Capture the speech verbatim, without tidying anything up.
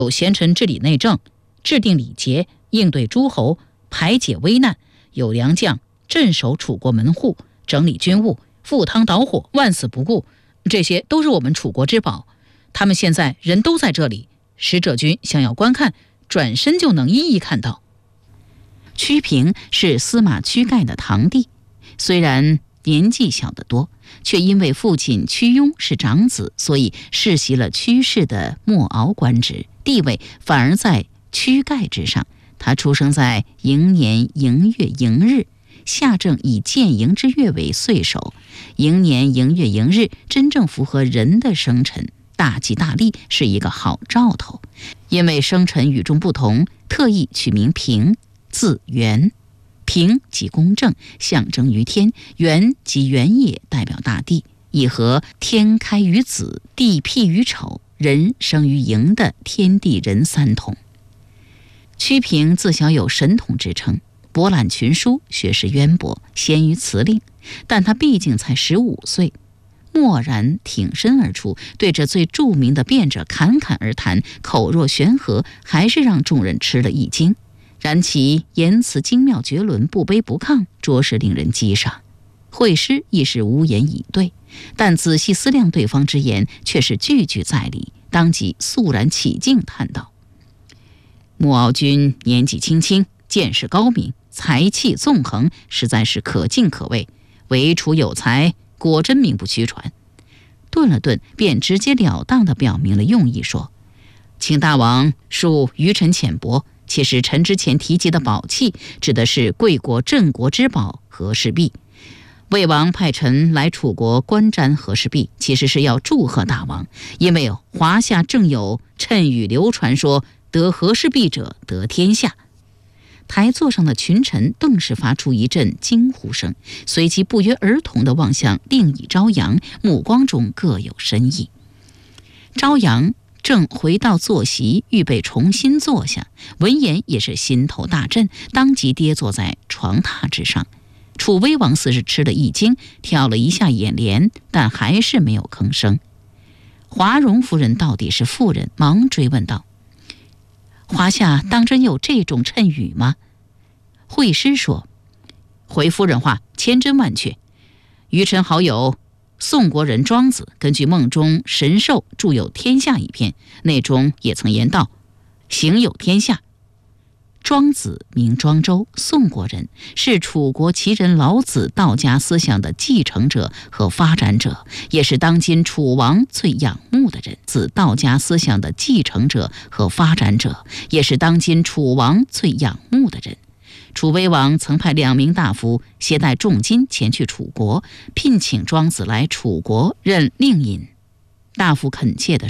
有贤臣治理内政，制定礼节，应对诸侯，排解危难；有良将镇守楚国门户，整理军务，赴汤蹈火，万死不顾。这些都是我们楚国之宝。他们现在人都在这里，使者君想要观看，转身就能一一看到。屈平是司马屈盖的堂弟，虽然年纪小得多，却因为父亲屈庸是长子，所以世袭了屈氏的莫敖官职，地位反而在屈盖之上。他出生在寅年寅月寅日，夏正以建寅之月为岁首。寅年寅月寅日真正符合人的生辰，大吉大利，是一个好兆头。因为生辰与众不同，特意取名平，字元。平即公正，象征于天；元即元也，代表大地，以和天开于子，地辟于丑，人生于寅的天地人三统。屈平自小有神童之称，博览群书，学识渊博，贤于辞令，但他毕竟才十五岁，蓦然挺身而出，对着最著名的辩者侃侃而谈，口若悬河，还是让众人吃了一惊。然其言辞精妙绝伦，不卑不亢，着实令人激赏。会师亦是无言以对，但仔细思量对方之言，却是句句在理，当即肃然起敬，叹道：莫敖君年纪轻轻，见识高明，才气纵横，实在是可敬可畏，唯楚有才，果真名不虚传。顿了顿，便直截了当地表明了用意，说：请大王恕愚臣浅薄，其实臣之前提及的宝器，指的是贵国镇国之宝和氏璧。魏王派臣来楚国观瞻和氏璧，其实是要祝贺大王，因为华夏正有谶语流传说，得和氏璧者得天下。台座上的群臣顿时发出一阵惊呼声，随即不约而同地望向另一朝阳，目光中各有深意。朝阳正回到坐席，预备重新坐下，闻言也是心头大震，当即跌坐在床榻之上。楚威王似是吃了一惊，挑了一下眼帘，但还是没有吭声。华容夫人到底是妇人，忙追问道：华夏当真有这种谶语吗？惠师说：回夫人话，千真万确。愚臣好友宋国人庄子根据梦中神兽著有《天下》一篇，内中也曾言道：行有天下。庄子名庄周，宋国人，是楚国齐人老子道家思想的继承者和发展者，也是当今楚王最仰慕的人。子道家思想的继承者和发展者，也是当今楚王最仰慕的人。楚威王曾派两名大夫携带重金前去楚国，聘请庄子来楚国任令尹。大夫恳切地